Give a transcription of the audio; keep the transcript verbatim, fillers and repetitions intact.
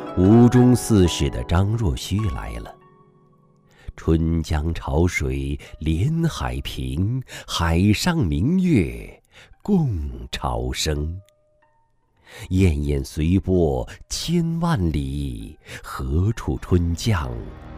吴中四世的张若虚来了。春江潮水连海平，海上明月共潮生。滟滟随波千万里，何处春江